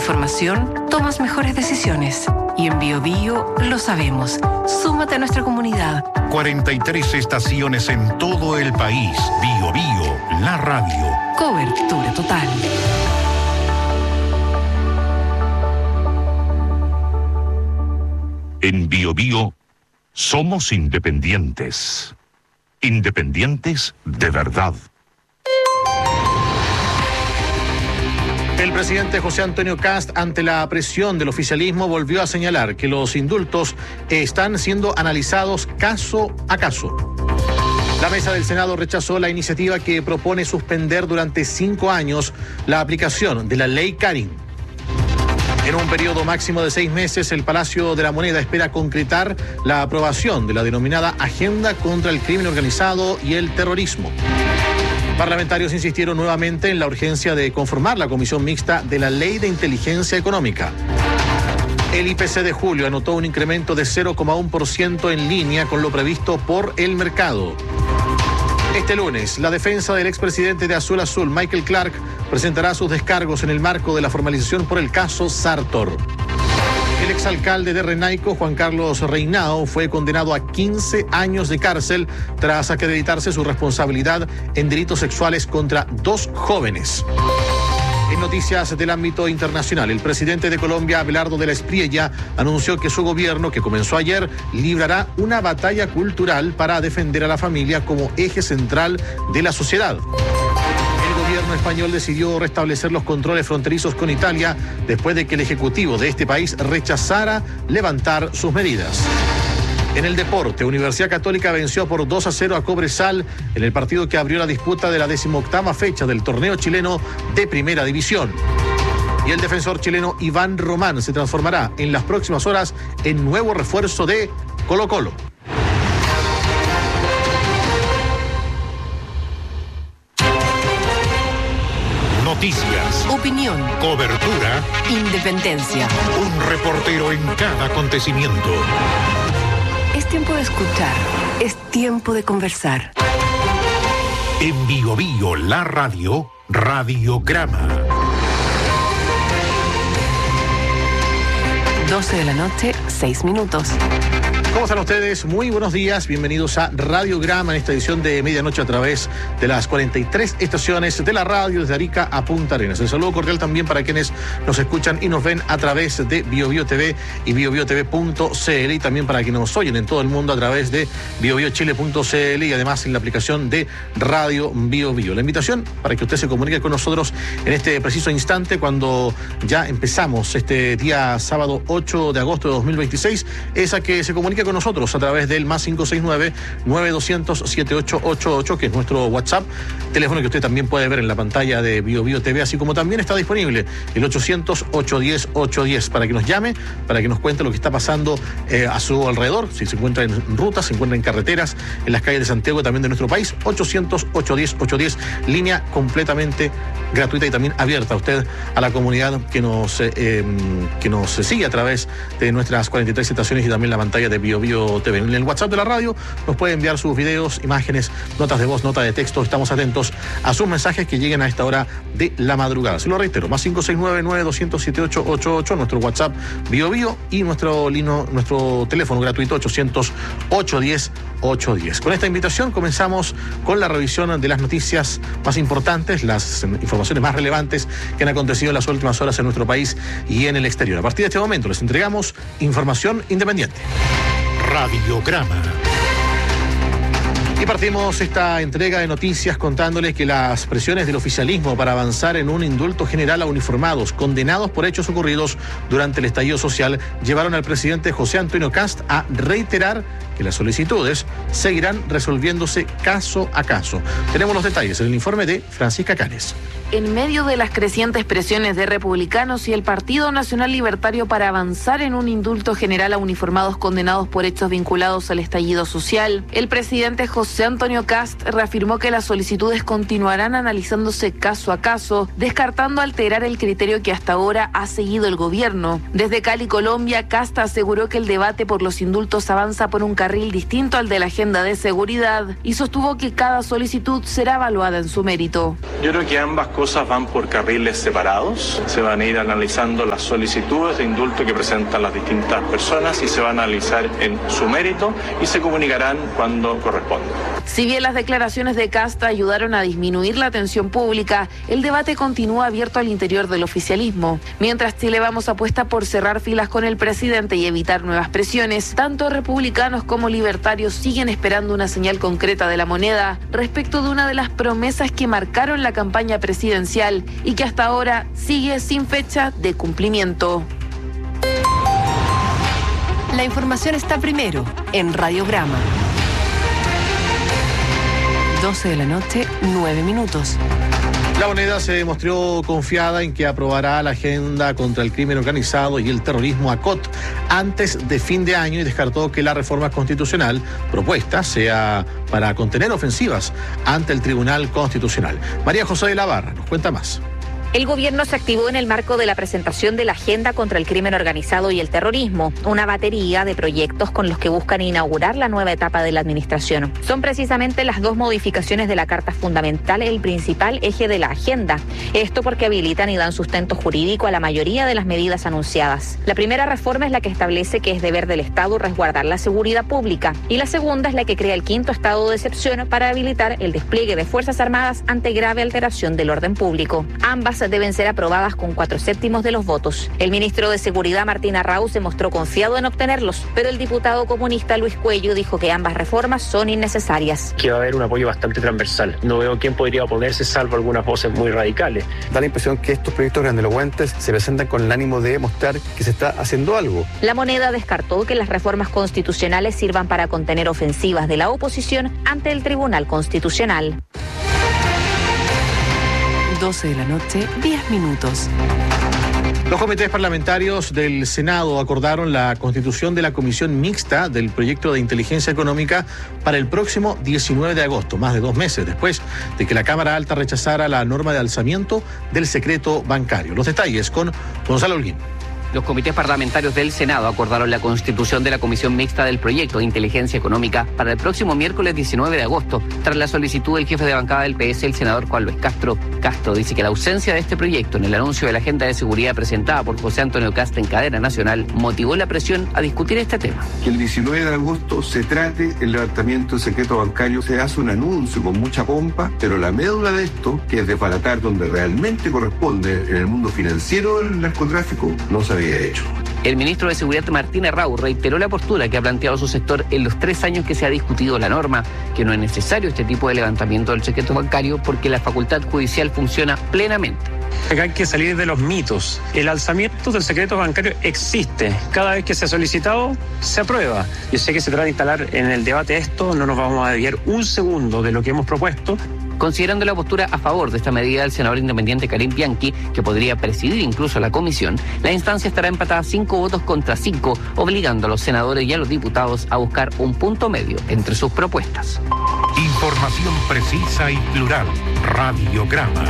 información, tomas mejores decisiones. Y en BioBio lo sabemos. Súmate a nuestra comunidad. 43 estaciones en todo el país. BioBio, la radio. Cobertura total. En BioBio somos independientes. Independientes de verdad. El presidente José Antonio Kast, ante la presión del oficialismo, volvió a señalar que los indultos están siendo analizados caso a caso. La mesa del Senado rechazó la iniciativa que propone suspender durante 5 años la aplicación de la ley Karin. En un periodo máximo de 6 meses, el Palacio de la Moneda espera concretar la aprobación de la denominada Agenda contra el Crimen Organizado y el Terrorismo. Parlamentarios insistieron nuevamente en la urgencia de conformar la Comisión Mixta de la Ley de Inteligencia Económica. El IPC de julio anotó un incremento de 0,1% en línea con lo previsto por el mercado. Este lunes, la defensa del expresidente de Azul Azul, Michael Clark, presentará sus descargos en el marco de la formalización por el caso Sartor. El exalcalde de Renaico, Juan Carlos Reinao, fue condenado a 15 años de cárcel tras acreditarse su responsabilidad en delitos sexuales contra 2 jóvenes. En noticias del ámbito internacional, el presidente de Colombia, Abelardo de la Espriella, anunció que su gobierno, que comenzó ayer, librará una batalla cultural para defender a la familia como eje central de la sociedad. El gobierno español decidió restablecer los controles fronterizos con Italia después de que el ejecutivo de este país rechazara levantar sus medidas. En el deporte, Universidad Católica venció por 2-0 a Cobresal en el partido que abrió la disputa de la 18ª fecha del torneo chileno de Primera División. Y el defensor chileno Iván Román se transformará en las próximas horas en nuevo refuerzo de Colo-Colo. Noticias, Opinión, cobertura, independencia. un reportero en cada acontecimiento. Es tiempo de escuchar. Es tiempo de conversar. En BioBio, la radio, Radiograma. 12 de la noche, 6 minutos. ¿Cómo están ustedes? Muy buenos días, bienvenidos a Radiograma en esta edición de medianoche a través de las 43 estaciones de la radio desde Arica a Punta Arenas. Un saludo cordial también para quienes nos escuchan y nos ven a través de BioBio TV y BioBioTV.cl y también para quienes nos oyen en todo el mundo a través de BioBioChile.cl y además en la aplicación de Radio BioBio. La invitación para que usted se comunique con nosotros en este preciso instante cuando ya empezamos este día sábado 8 de agosto de 2026 es a que se comunique con nosotros a través del más 569-9200-7888, que es nuestro WhatsApp, teléfono que usted también puede ver en la pantalla de BioBio TV, así como también está disponible el 800-810-810 para que nos llame, para que nos cuente lo que está pasando a su alrededor, si se encuentra en rutas, se encuentra en carreteras, en las calles de Santiago y también de nuestro país. 800-810-810, línea completamente gratuita y también abierta a usted, a la comunidad que nos sigue a través de nuestras 43 estaciones y también la pantalla de BioBio TV. En el WhatsApp de la radio nos puede enviar sus videos, imágenes, notas de voz, nota de texto. Estamos atentos a sus mensajes que lleguen a esta hora de la madrugada. Se lo reitero, más 569-9200-7888, nuestro WhatsApp BioBio y nuestro teléfono gratuito 800-810-810. Con esta invitación comenzamos con la revisión de las noticias más importantes, las informaciones más relevantes que han acontecido en las últimas horas en nuestro país y en el exterior. A partir de este momento les entregamos información independiente. Radiograma. Y partimos esta entrega de noticias contándoles que las presiones del oficialismo para avanzar en un indulto general a uniformados condenados por hechos ocurridos durante el estallido social llevaron al presidente José Antonio Kast a reiterar que las solicitudes seguirán resolviéndose caso a caso. Tenemos los detalles en el informe de Francisca Canes. En medio de las crecientes presiones de republicanos y el Partido Nacional Libertario para avanzar en un indulto general a uniformados condenados por hechos vinculados al estallido social, el presidente José Antonio Kast reafirmó que las solicitudes continuarán analizándose caso a caso, descartando alterar el criterio que hasta ahora ha seguido el gobierno. Desde Cali, Colombia, Kast aseguró que el debate por los indultos avanza por un carril distinto al de la agenda de seguridad y sostuvo que cada solicitud será evaluada en su mérito. Yo creo que ambas cosas cosas van por carriles separados. Se van a ir analizando las solicitudes de indulto que presentan las distintas personas y se van a analizar en su mérito y se comunicarán cuando corresponda. Si bien las declaraciones de Kast ayudaron a disminuir la tensión pública, el debate continúa abierto al interior del oficialismo. Mientras Chile Vamos apuesta por cerrar filas con el presidente y evitar nuevas presiones, tanto republicanos como libertarios siguen esperando una señal concreta de la moneda respecto de una de las promesas que marcaron la campaña presidencial y que hasta ahora sigue sin fecha de cumplimiento. La información está primero en Radiograma. 12 de la noche, 9 minutos. La moneda se mostró confiada en que aprobará la agenda contra el crimen organizado y el terrorismo ACOT antes de fin de año y descartó que la reforma constitucional propuesta sea para contener ofensivas ante el Tribunal Constitucional. María José de la Barra nos cuenta más. El gobierno se activó en el marco de la presentación de la Agenda contra el Crimen Organizado y el Terrorismo, una batería de proyectos con los que buscan inaugurar la nueva etapa de la administración. Son precisamente las dos modificaciones de la Carta Fundamental el principal eje de la agenda. Esto porque habilitan y dan sustento jurídico a la mayoría de las medidas anunciadas. La primera reforma es la que establece que es deber del Estado resguardar la seguridad pública y la segunda es la que crea el quinto estado de excepción para habilitar el despliegue de Fuerzas Armadas ante grave alteración del orden público. Ambas deben ser aprobadas con 4/7 de los votos. El ministro de Seguridad, Martín Arrau, se mostró confiado en obtenerlos, pero el diputado comunista Luis Cuello dijo que ambas reformas son innecesarias. Que va a haber un apoyo bastante transversal. No veo quién podría oponerse, salvo algunas voces muy radicales. Da la impresión que estos proyectos grandilocuentes se presentan con el ánimo de mostrar que se está haciendo algo. La moneda descartó que las reformas constitucionales sirvan para contener ofensivas de la oposición ante el Tribunal Constitucional. 12 de la noche, 10 minutos. Los comités parlamentarios del Senado acordaron la constitución de la Comisión Mixta del Proyecto de Inteligencia Económica para el próximo 19 de agosto, más de 2 meses después de que la Cámara Alta rechazara la norma de alzamiento del secreto bancario. Los detalles con Gonzalo Holguín. Los comités parlamentarios del Senado acordaron la constitución de la Comisión Mixta del Proyecto de Inteligencia Económica para el próximo miércoles 19 de agosto, tras la solicitud del jefe de bancada del PS, el senador Juan Luis Castro. Castro dice que la ausencia de este proyecto en el anuncio de la agenda de seguridad presentada por José Antonio Kast en cadena nacional motivó la presión a discutir este tema. Que el 19 de agosto se trate el levantamiento del secreto bancario, se hace un anuncio con mucha pompa, pero la médula de esto, que es desbaratar donde realmente corresponde en el mundo financiero del narcotráfico, no se había hecho. El ministro de Seguridad, Martín Arrau, reiteró la postura que ha planteado su sector en los 3 años que se ha discutido la norma, que no es necesario este tipo de levantamiento del secreto bancario porque la facultad judicial funciona plenamente. Acá hay que salir de los mitos. El alzamiento del secreto bancario existe. Cada vez que se ha solicitado, se aprueba. Yo sé que se trata de instalar en el debate esto, no nos vamos a desviar un segundo de lo que hemos propuesto. Considerando la postura a favor de esta medida del senador independiente Karim Bianchi, que podría presidir incluso la comisión, la instancia estará empatada 5 votos contra 5, obligando a los senadores y a los diputados a buscar un punto medio entre sus propuestas. Información precisa y plural. Radiograma.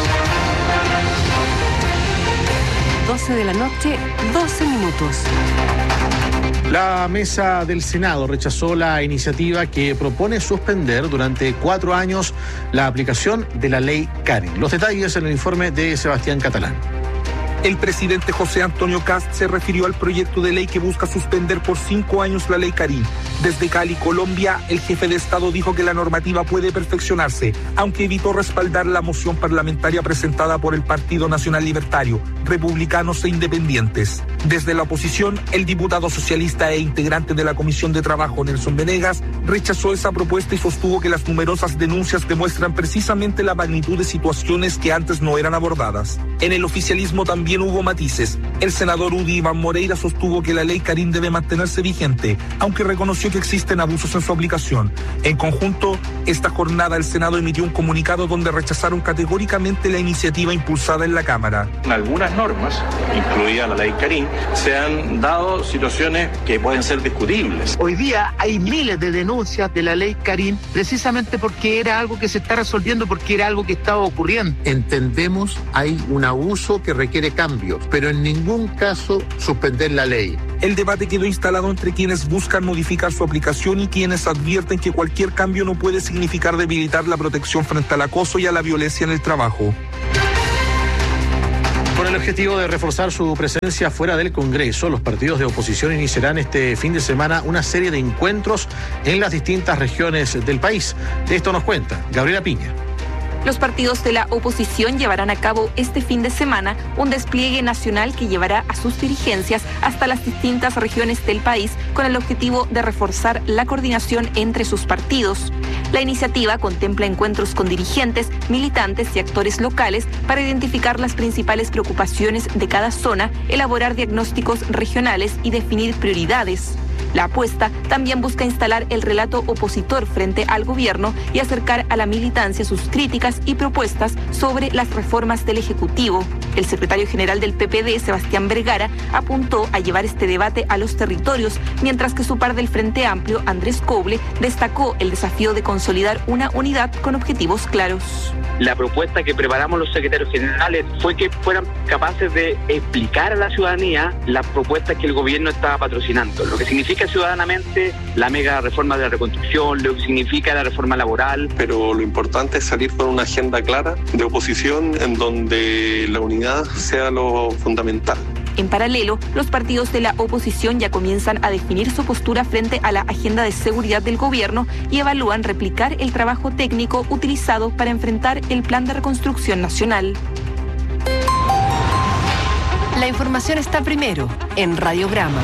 12 de la noche, 12 minutos. La mesa del Senado rechazó la iniciativa que propone suspender durante 4 años la aplicación de la ley Karin. Los detalles en el informe de Sebastián Catalán. El presidente José Antonio Kast se refirió al proyecto de ley que busca suspender por 5 años la ley Karim. Desde Cali, Colombia, el jefe de Estado dijo que la normativa puede perfeccionarse, aunque evitó respaldar la moción parlamentaria presentada por el Partido Nacional Libertario, Republicanos e Independientes. Desde la oposición, el diputado socialista e integrante de la Comisión de Trabajo, Nelson Venegas, rechazó esa propuesta y sostuvo que las numerosas denuncias demuestran precisamente la magnitud de situaciones que antes no eran abordadas. En el oficialismo también hubo matices. El senador Udi Iván Moreira sostuvo que la ley Karim debe mantenerse vigente, aunque reconoció que existen abusos en su aplicación. En conjunto, esta jornada el Senado emitió un comunicado donde rechazaron categóricamente la iniciativa impulsada en la Cámara. En algunas normas, incluida la ley Karim, se han dado situaciones que pueden ser discutibles. Hoy día hay miles de denuncias de la ley Karim precisamente porque era algo que se está resolviendo, porque era algo que estaba ocurriendo. Entendemos, hay un abuso que requiere cambios, pero en ningún caso suspender la ley. El debate quedó instalado entre quienes buscan modificar su aplicación y quienes advierten que cualquier cambio no puede significar debilitar la protección frente al acoso y a la violencia en el trabajo. Con el objetivo de reforzar su presencia fuera del Congreso, los partidos de oposición iniciarán este fin de semana una serie de encuentros en las distintas regiones del país. De esto nos cuenta Gabriela Piña. Los partidos de la oposición llevarán a cabo este fin de semana un despliegue nacional que llevará a sus dirigencias hasta las distintas regiones del país con el objetivo de reforzar la coordinación entre sus partidos. La iniciativa contempla encuentros con dirigentes, militantes y actores locales para identificar las principales preocupaciones de cada zona, elaborar diagnósticos regionales y definir prioridades. La apuesta también busca instalar el relato opositor frente al gobierno y acercar a la militancia sus críticas y propuestas sobre las reformas del Ejecutivo. El secretario general del PPD, Sebastián Vergara, apuntó a llevar este debate a los territorios, mientras que su par del Frente Amplio, Andrés Coble, destacó el desafío de consolidar una unidad con objetivos claros. La propuesta que preparamos los secretarios generales fue que fueran capaces de explicar a la ciudadanía las propuestas que el gobierno estaba patrocinando, lo que significa ciudadanamente la mega reforma de la reconstrucción, lo que significa la reforma laboral. Pero lo importante es salir con una agenda clara de oposición en donde la unidad sea lo fundamental. En paralelo, los partidos de la oposición ya comienzan a definir su postura frente a la agenda de seguridad del gobierno y evalúan replicar el trabajo técnico utilizado para enfrentar el Plan de Reconstrucción Nacional. La información está primero en Radiograma.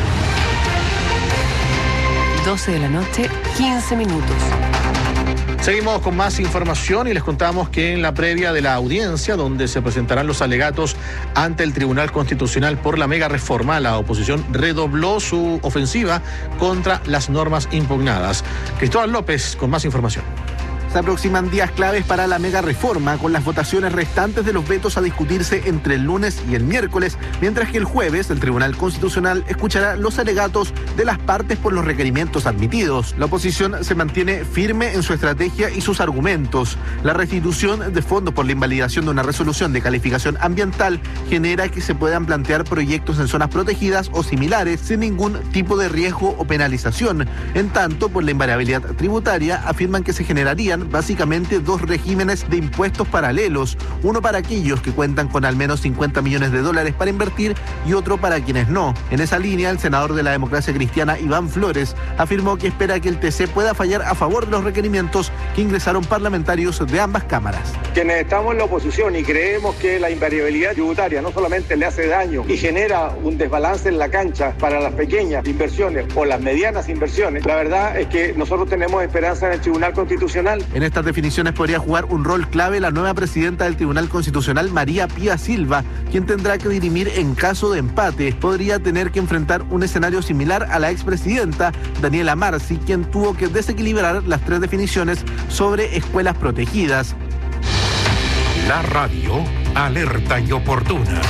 12 de la noche, 15 minutos. Seguimos con más información y les contamos que en la previa de la audiencia donde se presentarán los alegatos ante el Tribunal Constitucional por la mega reforma, la oposición redobló su ofensiva contra las normas impugnadas. Cristóbal López con más información. Se aproximan días claves para la mega reforma, con las votaciones restantes de los vetos a discutirse entre el lunes y el miércoles, mientras que el jueves el Tribunal Constitucional escuchará los alegatos de las partes por los requerimientos admitidos. La oposición se mantiene firme en su estrategia y sus argumentos. La restitución de fondos por la invalidación de una resolución de calificación ambiental genera que se puedan plantear proyectos en zonas protegidas o similares sin ningún tipo de riesgo o penalización. En tanto, por la invariabilidad tributaria, afirman que se generarían básicamente dos regímenes de impuestos paralelos, uno para aquellos que cuentan con al menos 50 millones de dólares para invertir y otro para quienes no. En esa línea, el senador de la Democracia Cristiana, Iván Flores, afirmó que espera que el TC pueda fallar a favor de los requerimientos que ingresaron parlamentarios de ambas cámaras. Quienes estamos en la oposición y creemos que la invariabilidad tributaria no solamente le hace daño y genera un desbalance en la cancha para las pequeñas inversiones o las medianas inversiones, la verdad es que nosotros tenemos esperanza en el Tribunal Constitucional. En estas definiciones podría jugar un rol clave la nueva presidenta del Tribunal Constitucional, María Pía Silva, quien tendrá que dirimir en caso de empate. Podría tener que enfrentar un escenario similar a la expresidenta Daniela Marci, quien tuvo que desequilibrar las tres definiciones sobre escuelas protegidas. La radio, alerta y oportuna.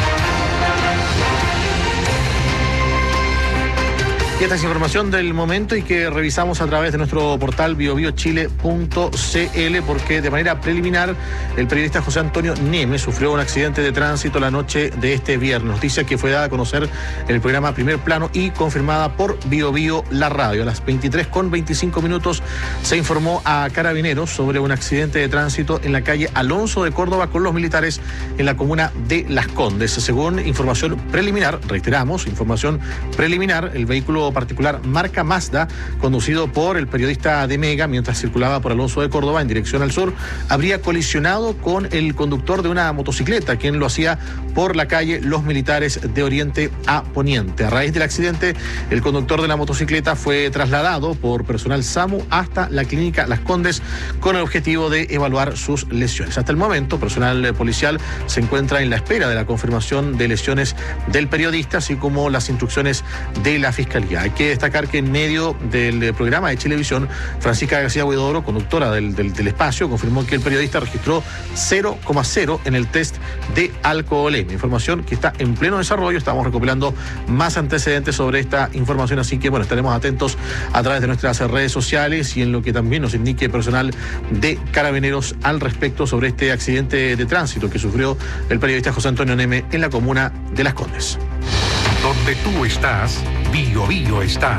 Y esta es información del momento y que revisamos a través de nuestro portal biobiochile.cl, porque de manera preliminar el periodista José Antonio Neme sufrió un accidente de tránsito la noche de este viernes. Noticia que fue dada a conocer en el programa Primer Plano y confirmada por BioBio La Radio. A las 23:25 se informó a Carabineros sobre un accidente de tránsito en la calle Alonso de Córdoba con los militares en la comuna de Las Condes. Según información preliminar, reiteramos, información preliminar, el vehículo particular marca Mazda, conducido por el periodista de Mega mientras circulaba por Alonso de Córdoba en dirección al sur, habría colisionado con el conductor de una motocicleta, quien lo hacía por la calle Los Militares de Oriente a Poniente. A raíz del accidente, el conductor de la motocicleta fue trasladado por personal SAMU hasta la clínica Las Condes con el objetivo de evaluar sus lesiones. Hasta el momento, personal policial se encuentra en la espera de la confirmación de lesiones del periodista, así como las instrucciones de la Fiscalía. Hay que destacar que en medio del programa de Chilevisión, Francisca García Huidobro, conductora del espacio, confirmó que el periodista registró 0,0 en el test de alcoholemia. Información que está en pleno desarrollo. Estamos recopilando más antecedentes sobre esta información, así que bueno, estaremos atentos a través de nuestras redes sociales y en lo que también nos indique personal de Carabineros al respecto sobre este accidente de tránsito que sufrió el periodista José Antonio Neme en la comuna de Las Condes. Donde tú estás, BioBio está.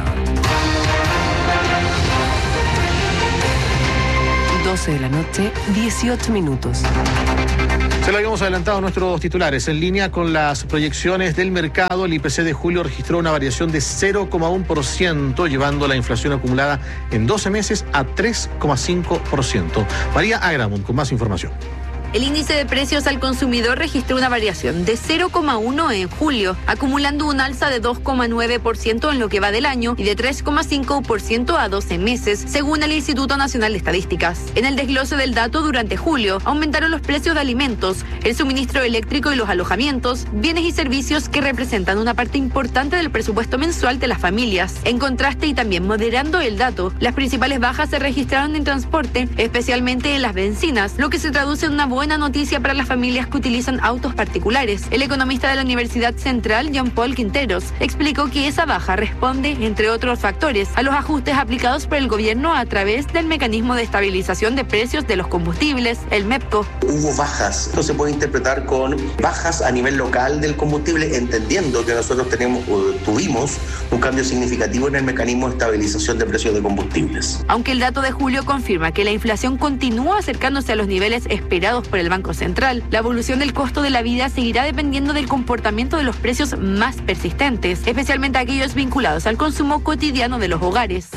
12 de la noche, 18 minutos. Se lo habíamos adelantado a nuestros titulares. En línea con las proyecciones del mercado, el IPC de julio registró una variación de 0,1%, llevando la inflación acumulada en 12 meses a 3,5%. María Agramont con más información. El índice de precios al consumidor registró una variación de 0,1 en julio, acumulando un alza de 2,9% en lo que va del año y de 3,5% a 12 meses, según el Instituto Nacional de Estadísticas. En el desglose del dato, durante julio, aumentaron los precios de alimentos, el suministro eléctrico y los alojamientos, bienes y servicios que representan una parte importante del presupuesto mensual de las familias. En contraste, y también moderando el dato, las principales bajas se registraron en transporte, especialmente en las bencinas, lo que se traduce en una buena noticia para las familias que utilizan autos particulares. El economista de la Universidad Central, Jean Paul Quinteros, explicó que esa baja responde, entre otros factores, a los ajustes aplicados por el gobierno a través del mecanismo de estabilización de precios de los combustibles, el MEPCO. Hubo bajas, esto se puede interpretar con bajas a nivel local del combustible, entendiendo que nosotros tuvimos un cambio significativo en el mecanismo de estabilización de precios de combustibles. Aunque el dato de julio confirma que la inflación continúa acercándose a los niveles esperados por el Banco Central, la evolución del costo de la vida seguirá dependiendo del comportamiento de los precios más persistentes, especialmente aquellos vinculados al consumo cotidiano de los hogares.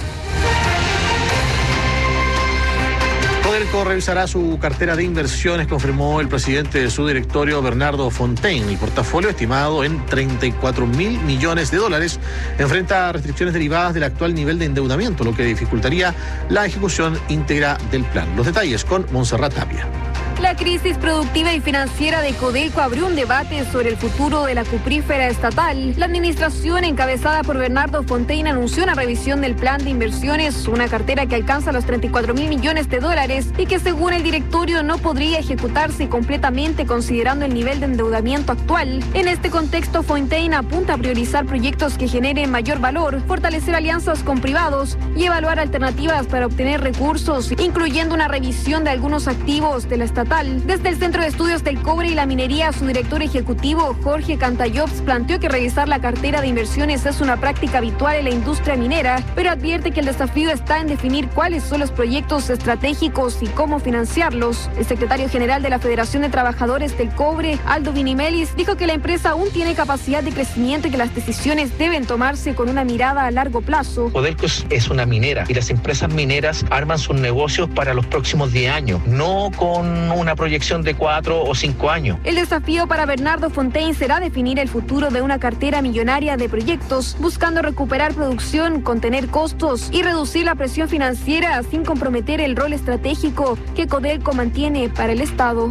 Codelco revisará su cartera de inversiones, confirmó el presidente de su directorio, Bernardo Fontaine. El portafolio, estimado en $34.000 millones, enfrenta restricciones derivadas del actual nivel de endeudamiento, lo que dificultaría la ejecución íntegra del plan. Los detalles con Montserrat Tapia. La crisis productiva y financiera de Codelco abrió un debate sobre el futuro de la cuprífera estatal. La administración, encabezada por Bernardo Fontaine, anunció una revisión del plan de inversiones, una cartera que alcanza los $34.000 millones y que, según el directorio, no podría ejecutarse completamente considerando el nivel de endeudamiento actual. En este contexto, Fontaine apunta a priorizar proyectos que generen mayor valor, fortalecer alianzas con privados y evaluar alternativas para obtener recursos, incluyendo una revisión de algunos activos de la estatal. Desde el Centro de Estudios del Cobre y la Minería, su director ejecutivo, Jorge Cantallops, planteó que revisar la cartera de inversiones es una práctica habitual en la industria minera, pero advierte que el desafío está en definir cuáles son los proyectos estratégicos y cómo financiarlos. El secretario general de la Federación de Trabajadores del Cobre, Aldo Vinimelis, dijo que la empresa aún tiene capacidad de crecimiento y que las decisiones deben tomarse con una mirada a largo plazo. Codelco es una minera y las empresas mineras arman sus negocios para los próximos 10 años, no con una proyección de 4 o 5 años. El desafío para Bernardo Fontaine será definir el futuro de una cartera millonaria de proyectos, buscando recuperar producción, contener costos y reducir la presión financiera sin comprometer el rol estratégico que Codelco mantiene para el Estado.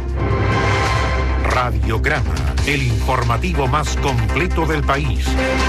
Radiograma, el informativo más completo del país.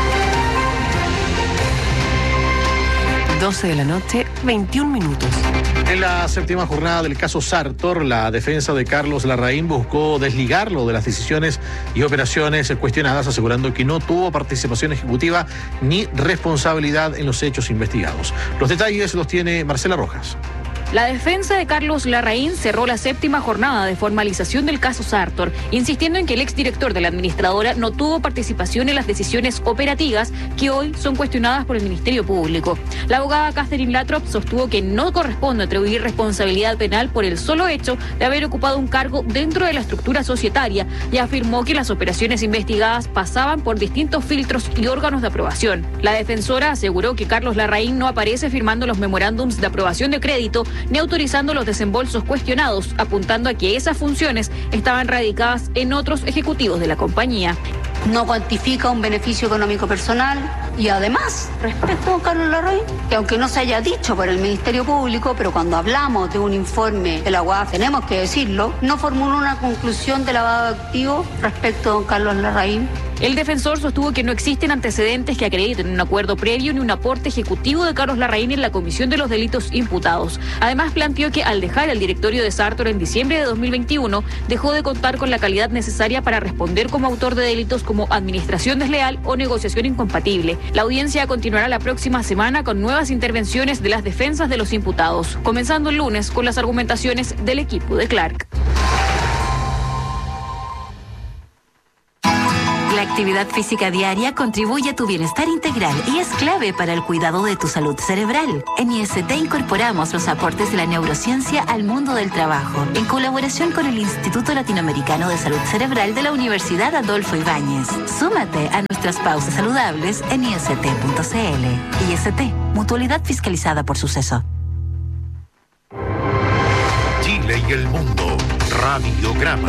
12 de la noche, 21 minutos. En la séptima jornada del caso Sartor, la defensa de Carlos Larraín buscó desligarlo de las decisiones y operaciones cuestionadas, asegurando que no tuvo participación ejecutiva ni responsabilidad en los hechos investigados. Los detalles los tiene Marcela Rojas. La defensa de Carlos Larraín cerró la séptima jornada de formalización del caso Sartor, insistiendo en que el exdirector de la administradora no tuvo participación en las decisiones operativas que hoy son cuestionadas por el Ministerio Público. La abogada Catherine Latrop sostuvo que no corresponde atribuir responsabilidad penal por el solo hecho de haber ocupado un cargo dentro de la estructura societaria y afirmó que las operaciones investigadas pasaban por distintos filtros y órganos de aprobación. La defensora aseguró que Carlos Larraín no aparece firmando los memorándums de aprobación de crédito ni autorizando los desembolsos cuestionados, apuntando a que esas funciones estaban radicadas en otros ejecutivos de la compañía. No cuantifica un beneficio económico personal y además, respecto a Carlos Larraín, que aunque no se haya dicho por el Ministerio Público, pero cuando hablamos de un informe de la UAF, tenemos que decirlo, no formuló una conclusión de lavado de activos respecto a don Carlos Larraín. El defensor sostuvo que no existen antecedentes que acrediten un acuerdo previo ni un aporte ejecutivo de Carlos Larraín en la comisión de los delitos imputados. Además, planteó que al dejar el directorio de Sartor en diciembre de 2021, dejó de contar con la calidad necesaria para responder como autor de delitos como administración desleal o negociación incompatible. La audiencia continuará la próxima semana con nuevas intervenciones de las defensas de los imputados, comenzando el lunes con las argumentaciones del equipo de Clark. La actividad física diaria contribuye a tu bienestar integral y es clave para el cuidado de tu salud cerebral. En IST incorporamos los aportes de la neurociencia al mundo del trabajo, en colaboración con el Instituto Latinoamericano de Salud Cerebral de la Universidad Adolfo Ibáñez. Súmate a nuestras pausas saludables en ist.cl. IST, mutualidad fiscalizada por Suceso. Chile y el mundo. Radiograma.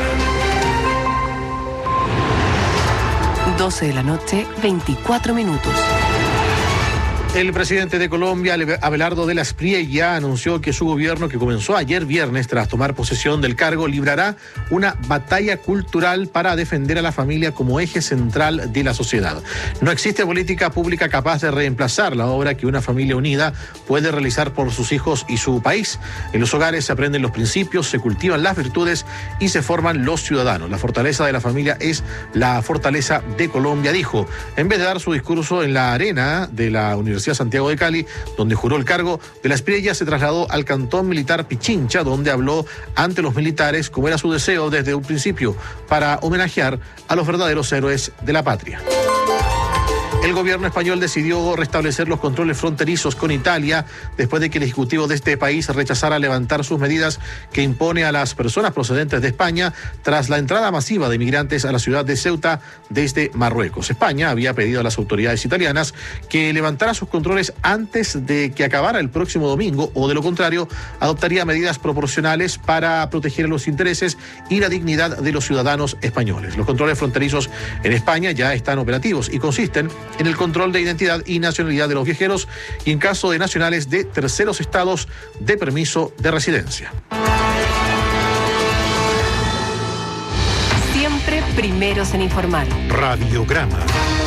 12 de la noche, 24 minutos. El presidente de Colombia, Abelardo de la Espriella, anunció que su gobierno, que comenzó ayer viernes tras tomar posesión del cargo, librará una batalla cultural para defender a la familia como eje central de la sociedad. No existe política pública capaz de reemplazar la obra que una familia unida puede realizar por sus hijos y su país. En los hogares se aprenden los principios, se cultivan las virtudes y se forman los ciudadanos. La fortaleza de la familia es la fortaleza de Colombia, dijo. En vez de dar su discurso en la arena de la Universidad Santiago de Cali, donde juró el cargo, de la Espriella se trasladó al cantón militar Pichincha, donde habló ante los militares, como era su deseo desde un principio, para homenajear a los verdaderos héroes de la patria. El gobierno español decidió restablecer los controles fronterizos con Italia después de que el Ejecutivo de este país rechazara levantar sus medidas que impone a las personas procedentes de España tras la entrada masiva de migrantes a la ciudad de Ceuta desde Marruecos. España había pedido a las autoridades italianas que levantara sus controles antes de que acabara el próximo domingo, o de lo contrario, adoptaría medidas proporcionales para proteger los intereses y la dignidad de los ciudadanos españoles. Los controles fronterizos en España ya están operativos y consisten en el control de identidad y nacionalidad de los viajeros y, en caso de nacionales de terceros estados, de permiso de residencia. Siempre primeros en informar. Radiograma.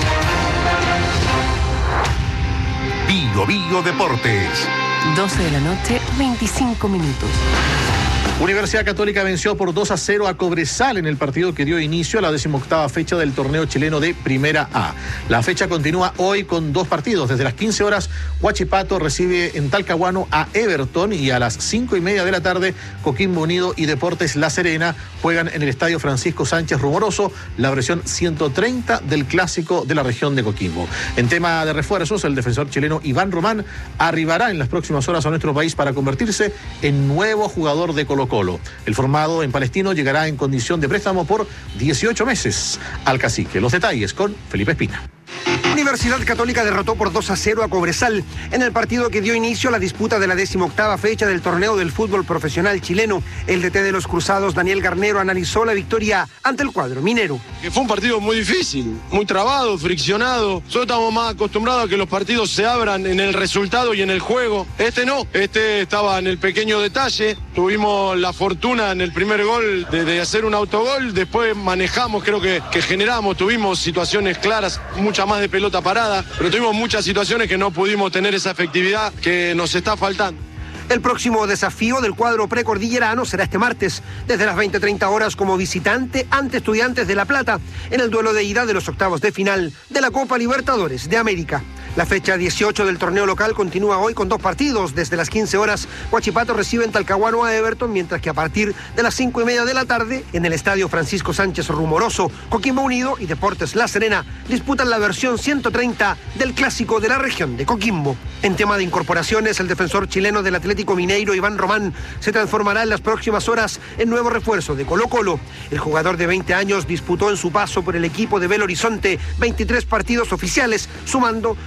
Bio Deportes. 12 de la noche, 25 minutos. Universidad Católica venció por 2-0 a Cobresal en el partido que dio inicio a la 18ª fecha del torneo chileno de Primera A. La fecha continúa hoy con dos partidos. Desde las 15 horas, Huachipato recibe en Talcahuano a Everton, y a las 5:30 de la tarde, Coquimbo Unido y Deportes La Serena juegan en el Estadio Francisco Sánchez Rumoroso, la versión 130 del clásico de la región de Coquimbo. En tema de refuerzos, el defensor chileno Iván Román arribará en las próximas horas a nuestro país para convertirse en nuevo jugador de Colo-Colo. El formado en Palestino llegará en condición de préstamo por 18 meses al Cacique. Los detalles con Felipe Espina. Universidad Católica derrotó por 2-0 a Cobresal en el partido que dio inicio a la disputa de la 18ª fecha del torneo del fútbol profesional chileno. El DT de los Cruzados, Daniel Garnero, analizó la victoria ante el cuadro minero. Que fue un partido muy difícil, muy trabado, friccionado. Nosotros estamos más acostumbrados a que los partidos se abran en el resultado y en el juego. Este no, este estaba en el pequeño detalle. Tuvimos la fortuna en el primer gol de hacer un autogol. Después manejamos, creo que generamos, tuvimos situaciones claras, mucha más de pelota parada, pero tuvimos muchas situaciones que no pudimos tener esa efectividad que nos está faltando. El próximo desafío del cuadro precordillerano será este martes, desde las 20:30 horas, como visitante ante Estudiantes de La Plata, en el duelo de ida de los octavos de final de la Copa Libertadores de América. La fecha 18 del torneo local continúa hoy con dos partidos. Desde las 15 horas, Huachipato recibe en Talcahuano a Everton, mientras que a partir de las 5:30 de la tarde, en el Estadio Francisco Sánchez Rumoroso, Coquimbo Unido y Deportes La Serena disputan la versión 130 del clásico de la región de Coquimbo. En tema de incorporaciones, el defensor chileno del Atlético Mineiro, Iván Román, se transformará en las próximas horas en nuevo refuerzo de Colo-Colo. El jugador de 20 años disputó en su paso por el equipo de Belo Horizonte 23 partidos oficiales, sumando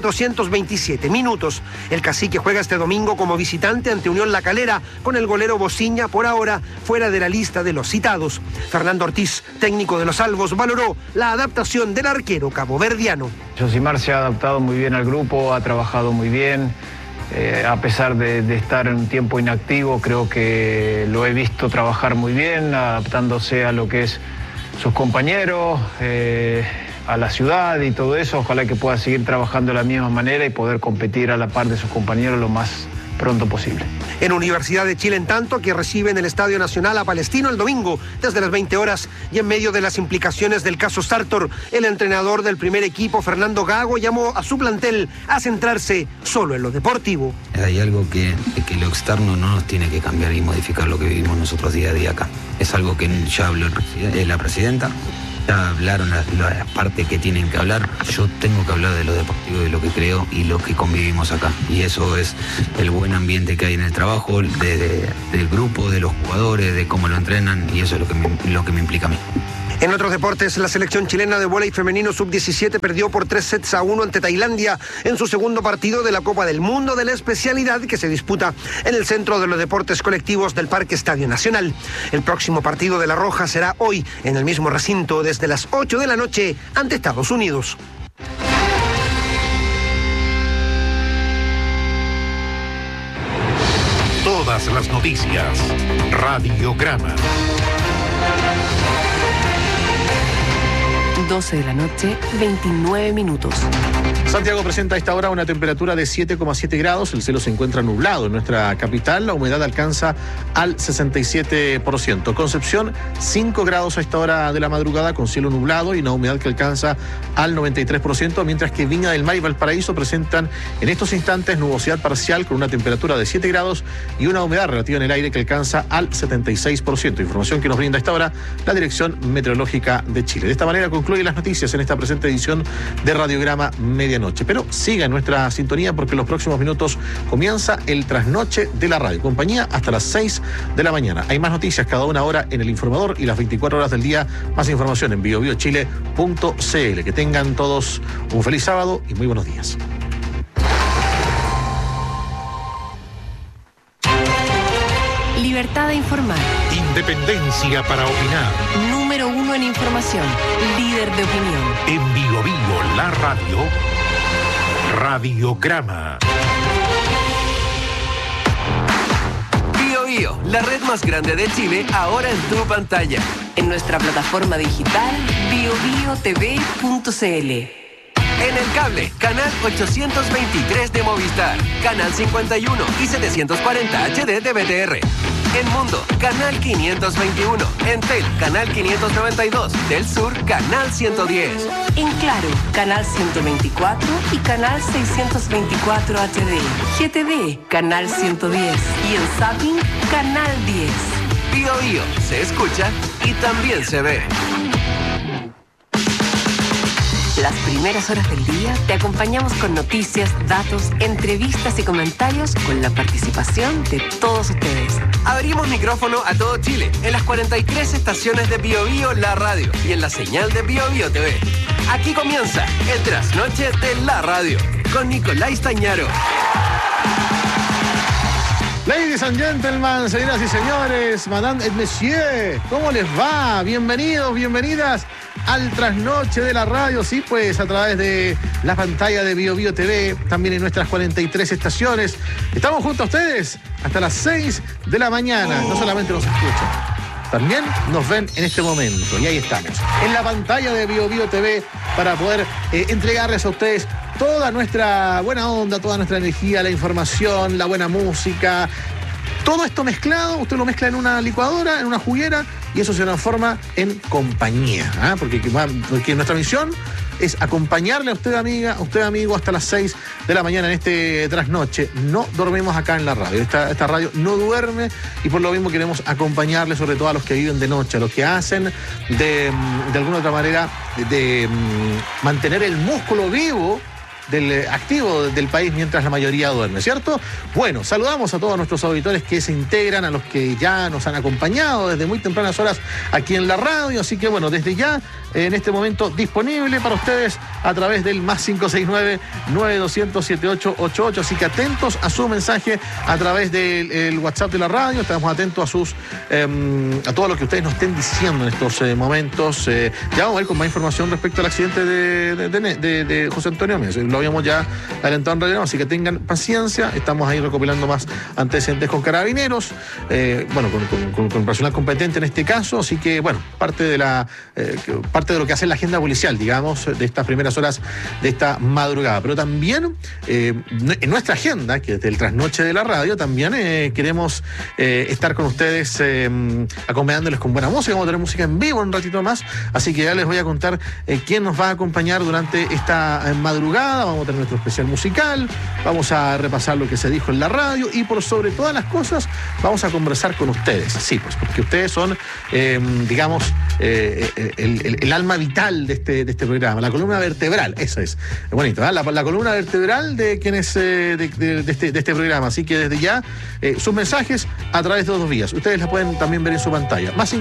1.427 minutos. El Cacique juega este domingo como visitante ante Unión La Calera, con el golero Bociña por ahora fuera de la lista de los citados. Fernando Ortiz, técnico de los Albos, valoró la adaptación del arquero caboverdiano. Josimar se ha adaptado muy bien al grupo, ha trabajado muy bien. A pesar de estar en un tiempo inactivo, creo que lo he visto trabajar muy bien, adaptándose a lo que es sus compañeros, a la ciudad y todo eso. Ojalá que pueda seguir trabajando de la misma manera y poder competir a la par de sus compañeros lo más pronto posible. En Universidad de Chile, en tanto, que recibe en el Estadio Nacional a Palestino el domingo desde las 20 horas, y en medio de las implicaciones del caso Sartor, el entrenador del primer equipo, Fernando Gago, llamó a su plantel a centrarse solo en lo deportivo. Hay algo que lo externo no nos tiene que cambiar y modificar lo que vivimos nosotros día a día acá. Es algo que ya habló la presidenta, Ya hablaron las partes que tienen que hablar. Yo tengo que hablar de lo deportivo, de lo que creo y lo que convivimos acá. Y eso es el buen ambiente que hay en el trabajo, del grupo, de los jugadores, de cómo lo entrenan, y eso es lo que me implica a mí. En otros deportes, la selección chilena de vóley femenino sub-17 perdió por 3-1 ante Tailandia en su segundo partido de la Copa del Mundo de la especialidad que se disputa en el Centro de los Deportes Colectivos del Parque Estadio Nacional. El próximo partido de La Roja será hoy en el mismo recinto desde las 8 de la noche ante Estados Unidos. Todas las noticias. Radiograma. 12 de la noche, 29 minutos. Santiago presenta a esta hora una temperatura de 7,7 grados. El cielo se encuentra nublado en nuestra capital. La humedad alcanza al 67%. Concepción, 5 grados a esta hora de la madrugada con cielo nublado y una humedad que alcanza al 93%, mientras que Viña del Mar y Valparaíso presentan en estos instantes nubosidad parcial con una temperatura de 7 grados y una humedad relativa en el aire que alcanza al 76%. Información que nos brinda a esta hora la Dirección Meteorológica de Chile. De esta manera concluye las noticias en esta presente edición de Radiograma Medianoche. Pero siga en nuestra sintonía porque en los próximos minutos comienza el trasnoche de la radio. Compañía hasta las 6 de la mañana. Hay más noticias cada una hora en El Informador y las 24 horas del día. Más información en biobiochile.cl. Que tengan todos un feliz sábado y muy buenos días. Libertad de informar. Independencia para opinar. Número 1 en información. Líder de opinión. En Bio Bio, la radio. Radiograma. Bio Bio, la red más grande de Chile, ahora en tu pantalla. En nuestra plataforma digital biobiotv.cl. En el cable, canal 823 de Movistar, canal 51 y 740 HD de BTR. En Mundo, canal 521. En Tel, canal 592. Del Sur, canal 110. En Claro, canal 124 y canal 624 HD. GTV, canal 110. Y en Zapping, canal 10. Bio Bio, se escucha y también se ve. Las primeras horas del día te acompañamos con noticias, datos, entrevistas y comentarios con la participación de todos ustedes. Abrimos micrófono a todo Chile en las 43 estaciones de Bio Bio, la radio y en la señal de Bio Bio TV. Aquí comienza el trasnoche de la radio con Nicolás Tañaro. Ladies and gentlemen, señoras y señores, madame et monsieur, ¿cómo les va? Bienvenidos, bienvenidas al trasnoche de la radio, sí, pues a través de la pantalla de Bio Bio TV, también en nuestras 43 estaciones. Estamos junto a ustedes hasta las 6 de la mañana. No solamente nos escuchan, también nos ven en este momento. Y ahí estamos, en la pantalla de Bio Bio TV, para poder entregarles a ustedes toda nuestra buena onda, toda nuestra energía, la información, la buena música. Todo esto mezclado, usted lo mezcla en una licuadora, en una juguera, y eso se transforma en compañía, ¿eh? Porque nuestra misión es acompañarle a usted, amiga, a usted, amigo, hasta las 6 de la mañana en este trasnoche. No dormimos acá en la radio. Esta radio no duerme y por lo mismo queremos acompañarle, sobre todo a los que viven de noche, a los que hacen de alguna otra manera de mantener el músculo vivo activo del país mientras la mayoría duerme, ¿cierto? Bueno, saludamos a todos nuestros auditores que se integran, a los que ya nos han acompañado desde muy tempranas horas aquí en la radio, así que bueno, desde ya, en este momento disponible para ustedes a través del más 569-9200-7888, así que atentos a su mensaje a través del WhatsApp de la radio, estamos atentos a todo lo que ustedes nos estén diciendo en estos momentos. Ya vamos a ver con más información respecto al accidente de José Antonio Méndez. Lo habíamos ya adelantado en radio, así que tengan paciencia, estamos ahí recopilando más antecedentes con carabineros, con personal competente en este caso, así que bueno, parte de lo que hace la agenda policial, digamos, de estas primeras horas de esta madrugada. Pero también en nuestra agenda, que es del trasnoche de la radio, también queremos estar con ustedes acompañándoles con buena música. Vamos a tener música en vivo un ratito más, así que ya les voy a contar quién nos va a acompañar durante esta madrugada. vamos a tener nuestro especial musical, vamos a repasar lo que se dijo en la radio y por sobre todas las cosas vamos a conversar con ustedes. Sí, pues porque ustedes son, digamos, el alma vital de este programa, la columna vertebral, eso es. Bonito, ¿eh? La columna vertebral de quienes de este programa. Así que desde ya, sus mensajes a través de 2 vías. Ustedes la pueden también ver en su pantalla. Más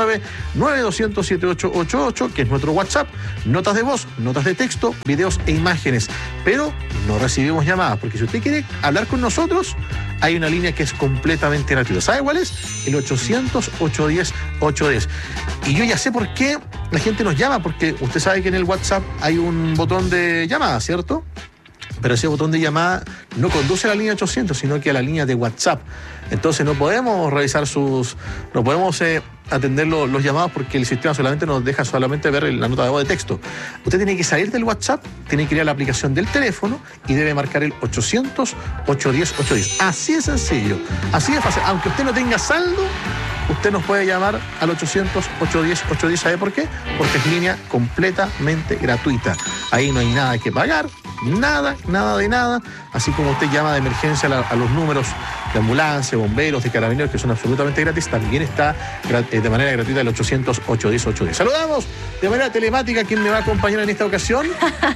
569-9200-7888, que es nuestro WhatsApp. Notas de voz, notas de texto, videos e imágenes. Pero no recibimos llamadas, porque si usted quiere hablar con nosotros, hay una línea que es completamente gratuita. ¿Sabe cuál es? El 800-810-810. Y yo ya sé por qué la gente nos llama, porque usted sabe que en el WhatsApp hay un botón de llamada, ¿cierto? Pero ese botón de llamada no conduce a la línea 800, sino que a la línea de WhatsApp. Entonces no podemos revisar no podemos atender los llamados porque el sistema solamente nos deja ver la nota de voz de texto. Usted tiene que salir del WhatsApp, tiene que ir a la aplicación del teléfono y debe marcar el 800-810-810. Así de sencillo, así de fácil. Aunque usted no tenga saldo, usted nos puede llamar al 800-810-810. ¿Sabe por qué? Porque es línea completamente gratuita. Ahí no hay nada que pagar, nada de nada. Así como usted llama de emergencia a los números de ambulancia, bomberos, de carabineros, que son absolutamente gratis, también está de manera gratuita el 800-810-810. Saludamos de manera telemática a quien me va a acompañar en esta ocasión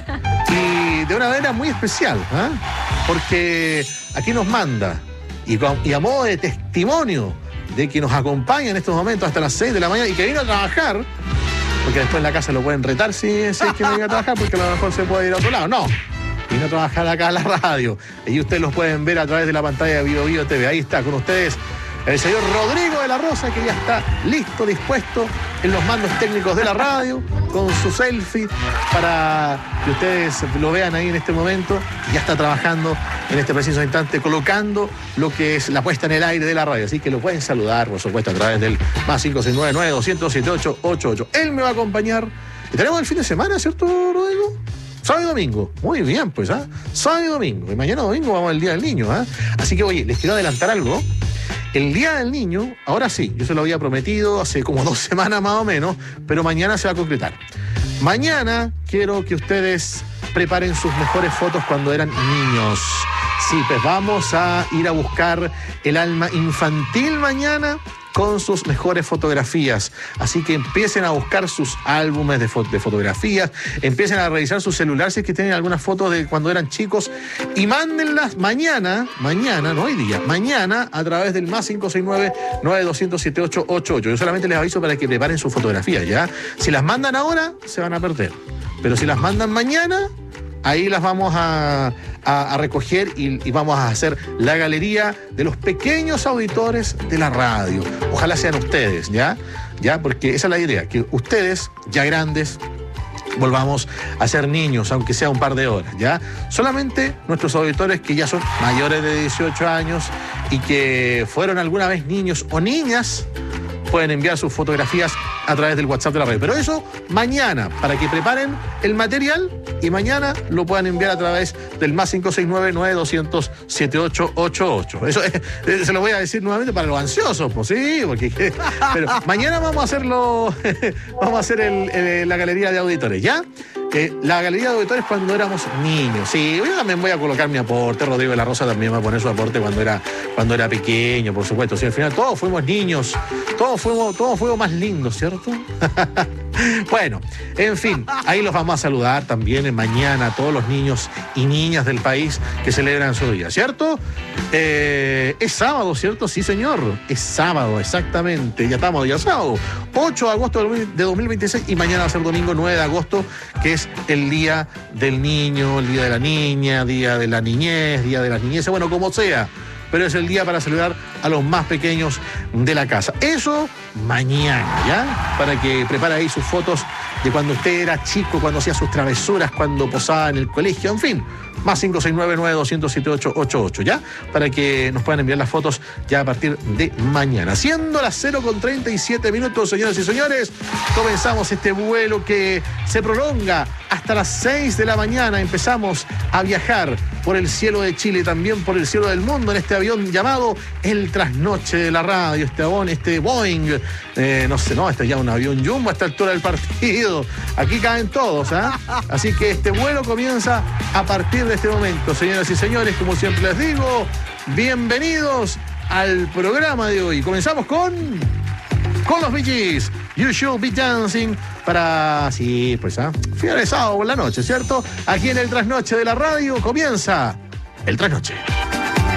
y de una manera muy especial, ¿eh? Porque aquí nos manda y a modo de testimonio de que nos acompaña en estos momentos hasta las 6 de la mañana y que vino a trabajar, porque después en la casa lo pueden retar si es que no viene a trabajar, porque a lo mejor se puede ir a otro lado. No, vino a trabajar acá a la radio. Y ustedes los pueden ver a través de la pantalla de Bio Bio TV. Ahí está con ustedes el señor Rodrigo de la Rosa, que ya está listo, dispuesto en los mandos técnicos de la radio, con su selfie, para que ustedes lo vean ahí en este momento. Ya está trabajando en este preciso instante, colocando lo que es la puesta en el aire de la radio. Así que lo pueden saludar, por supuesto, a través del más 569-9200-7888. Él me va a acompañar. Y tenemos el fin de semana, ¿cierto, Rodrigo? Sábado y domingo. Muy bien, pues, ¿ah? Sábado y domingo. Y mañana domingo vamos al Día del Niño, ¿ah? Así que, oye, les quiero adelantar algo. El Día del Niño, ahora sí, yo se lo había prometido hace como 2 semanas más o menos, pero mañana se va a concretar. Mañana quiero que ustedes preparen sus mejores fotos cuando eran niños. Sí, pues vamos a ir a buscar el alma infantil mañana con sus mejores fotografías. Así que empiecen a buscar sus álbumes de fotografías, empiecen a revisar sus celulares si es que tienen algunas fotos de cuando eran chicos y mándenlas mañana, no hoy día, mañana a través del más 569-9200-7888. Yo solamente les aviso para que preparen sus fotografías, ¿ya? Si las mandan ahora, se van a perder. Pero si las mandan mañana, ahí las vamos a recoger y vamos a hacer la galería de los pequeños auditores de la radio. Ojalá sean ustedes, ¿ya? Porque esa es la idea, que ustedes, ya grandes, volvamos a ser niños, aunque sea un par de horas, ¿ya? Solamente nuestros auditores que ya son mayores de 18 años y que fueron alguna vez niños o niñas, pueden enviar sus fotografías a través del WhatsApp de la radio. Pero eso mañana, para que preparen el material y mañana lo puedan enviar a través del más 569-9200-7888. Eso se lo voy a decir nuevamente para los ansiosos, pues sí, porque pero mañana vamos a hacerlo, vamos a hacer la galería de auditores, ¿ya? La galería de auditores cuando éramos niños. Sí, yo también voy a colocar mi aporte. Rodrigo de la Rosa también va a poner su aporte cuando era pequeño, por supuesto. Sí, al final todos fuimos niños, todos fuimos más lindos, ¿cierto? Bueno, en fin, ahí los vamos a saludar también mañana a todos los niños y niñas del país que celebran su día, ¿cierto? Es sábado, ¿cierto? Sí, señor. Es sábado, exactamente. Ya estamos, ya sábado. 8 de agosto de 2026 y mañana va a ser domingo 9 de agosto, que es el Día del Niño, el Día de la Niña, Día de la Niñez, Día de las Niñeces, bueno, como sea. Pero es el día para celebrar a los más pequeños de la casa. Eso mañana, ¿ya? Para que prepare ahí sus fotos de cuando usted era chico, cuando hacía sus travesuras, cuando posaba en el colegio, en fin. Más 569-9200-7888, ¿ya? Para que nos puedan enviar las fotos ya a partir de mañana. Siendo las 0:37 minutos, señoras y señores, comenzamos este vuelo que se prolonga hasta las 6 de la mañana. Empezamos a viajar por el cielo de Chile, también por el cielo del mundo, en este avión llamado el Trasnoche de la Radio, este Boeing, este ya un avión jumbo a esta altura del partido. Aquí caen todos, ¿ah? Así que este vuelo comienza a partir de este momento. Señoras y señores, como siempre les digo, bienvenidos al programa de hoy. Comenzamos con los Bee Gees, You Should Be Dancing, finalizado por la noche, ¿cierto? Aquí en el Trasnoche de la Radio comienza el Trasnoche.